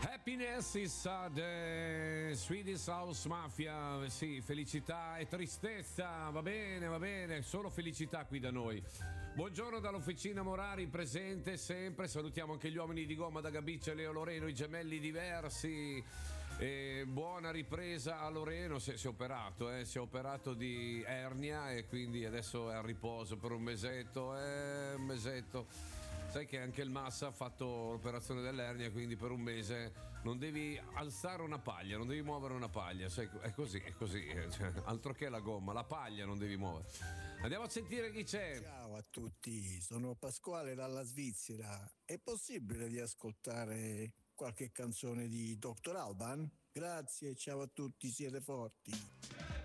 Happiness is the Swedish House Mafia. Sì, felicità e tristezza. Va bene, solo felicità qui da noi. Buongiorno dall'Officina Morari, presente sempre. Salutiamo anche gli uomini di gomma da Gabiccia e Leo Loreno, i gemelli diversi. Buona ripresa a Loreno. Si è operato, si è operato di ernia e quindi adesso è a riposo per un mesetto. Un mesetto. Sai che anche il Massa ha fatto l'operazione dell'ernia, quindi per un mese non devi alzare una paglia, non devi muovere una paglia. Sai, è così, cioè, altro che la gomma, la paglia non devi muovere. Andiamo a sentire chi c'è. Ciao a tutti, sono Pasquale dalla Svizzera. È possibile di ascoltare qualche canzone di Dr. Alban? Grazie, ciao a tutti, siete forti.